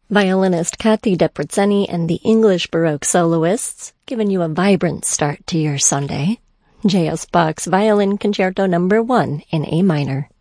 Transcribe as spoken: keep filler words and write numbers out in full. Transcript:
Violinist Kathy Deprezzeni and the English Baroque soloists, giving you a vibrant start to your Sunday. J S. Bach's Violin Concerto Number one in A minor.